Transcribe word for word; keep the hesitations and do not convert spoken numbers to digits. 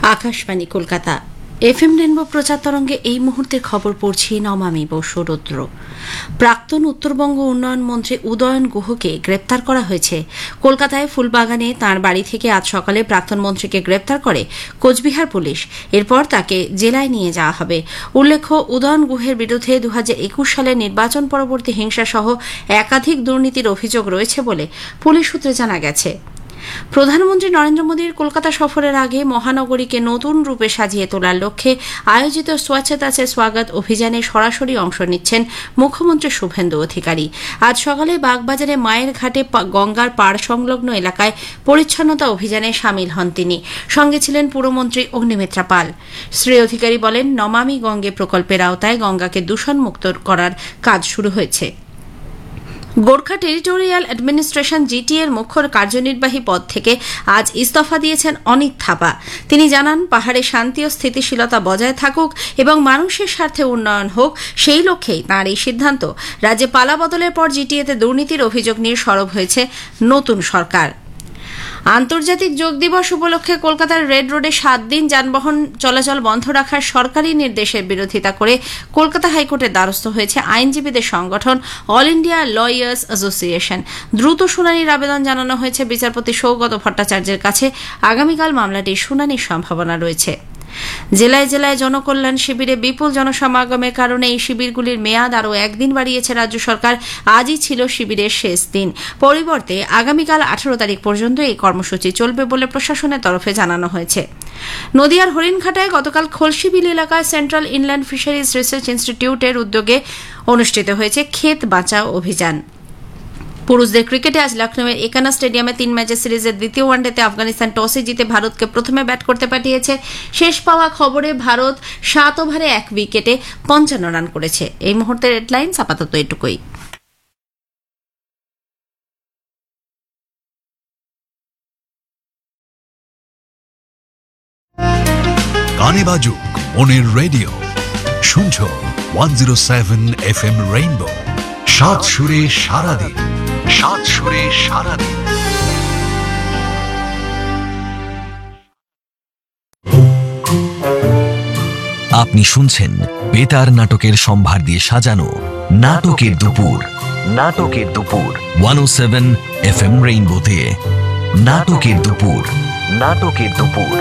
Akashvani Kolkata F M rainbow প্রচার তরঙ্গে এই মুহূর্তের খবর পড়ছি নমামি বসুরুদ্র। প্রাক্তন উত্তরবঙ্গ উন্নয়ন মন্ত্রী উদয়ন গুহকে গ্রেপ্তার করা হয়েছে। কলকাতায় ফুলবাগানে তাঁর বাড়ি থেকে আজ সকালে প্রাক্তন মন্ত্রীকে গ্রেপ্তার করে কোচবিহার পুলিশ। এরপর তাকে জেলায় নিয়ে যাওয়া হবে। উল্লেখ্য, উদয়ন গুহের বিরুদ্ধে দু হাজার একুশ সালের নির্বাচন পরবর্তী হিংসাসহ একাধিক দুর্নীতির অভিযোগ রয়েছে বলে পুলিশ সূত্রে জানা গেছে। প্রধানমন্ত্রী নরেন্দ্র মোদীর কলকাতা সফরের আগে মহানগরীকে নতুন রূপে সাজিয়ে তোলার লক্ষ্যে আয়োজিত স্বচ্ছতা সে স্বাগত অভিযানে সরাসরি অংশ নিচ্ছেন মুখ্যমন্ত্রী শুভেন্দু অধিকারী। আজ সকালে বাগবাজারে মায়ের ঘাটে গঙ্গার পাড় সংলগ্ন এলাকায় পরিচ্ছন্নতা অভিযানে সামিল হন তিনি। সঙ্গে ছিলেন পুরমন্ত্রী অগ্নিমিত্রা পাল। শ্রী অধিকারী বলেন, নমামি গঙ্গে প্রকল্পের আওতায় গঙ্গাকে দূষণমুক্ত করার কাজ শুরু হয়েছে। গোর্খা টেরিটোরিয়াল অ্যাডমিনিস্ট্রেশন জিটি এর মুখ্য কার্যনির্বাহী পদ থেকে আজ ইস্তফা দিয়েছেন অনিত থাপা। তিনি জানান, পাহাড়ে শান্তি ও স্থিতিশীলতা বজায় থাকুক এবং মানুষের স্বার্থে উন্নয়ন হোক, সেই লক্ষ্যেই তাঁর এই সিদ্ধান্ত। রাজ্যে পালাবদলের পর জিটিএতে দুর্নীতির অভিযোগ নিয়ে সরব হয়েছে নতুন সরকার। আন্তর্জাতিক যোগ দিবস উপলক্ষে কলকাতার রেড রোডে সাত দিন যানবাহন চলাচল বন্ধ রাখার সরকারি নির্দেশের বিরোধিতা করে কলকাতা হাইকোর্টের দ্বারস্থ হয়েছে আইনজীবীদের সংগঠন অল ইন্ডিয়া লয়ার্স অ্যাসোসিয়েশন। দ্রুত শুনানির আবেদন জানানো হয়েছে বিচারপতি সৌগত ভট্টাচার্যের কাছে। আগামীকাল মামলাটির শুনানির সম্ভাবনা রয়েছে। জেলায় জেলায় জনকল্যাণ শিবিরে বিপুল জনসমাগমের কারণে এই শিবিরগুলির মেয়াদ আরও একদিন বাড়িয়েছে রাজ্য সরকার। আজই ছিল শিবিরের শেষ দিন। পরিবর্তে আগামীকাল আঠারো তারিখ পর্যন্ত এই কর্মসূচি চলবে বলে প্রশাসনের তরফে জানানো হয়েছে। নদিয়ার হরিণঘাটায় গতকাল খলসিবিল এলাকায় সেন্ট্রাল ইনল্যান্ড ফিশারিজ রিসার্চ ইনস্টিটিউটের উদ্যোগে অনুষ্ঠিত হয়েছে ক্ষেত বাঁচাও অভিযান। পুরুষদের ক্রিকেটে আজ লখনৌয়ের একানা স্টেডিয়ামে তিন ম্যাচের সিরিজের দ্বিতীয় ওয়ানডেতে আফগানিস্তান টসে জিতে ভারতকে প্রথমে ব্যাট করতে পাঠিয়েছে। শেষ পাওয়া খবরে ভারত সাত ওভারে এক উইকেটে পঞ্চান্ন রান করেছে। এই মুহূর্তের হেডলাইন্স আপাতত এটুকুই। গানে বাজুক মনের রেডিও, শুনছো one zero seven F M rainbow. সাত সুরে সারাদিন, সাত সুরে সারাদিন। আপনি শুনছেন বেতার নাটকের সম্ভার দিয়ে সাজানো নাটকের দুপুর। নাটকের দুপুর ওয়ান ও সেভেন এফ এম রেইনবোতে। নাটকের দুপুর, নাটকের দুপুর।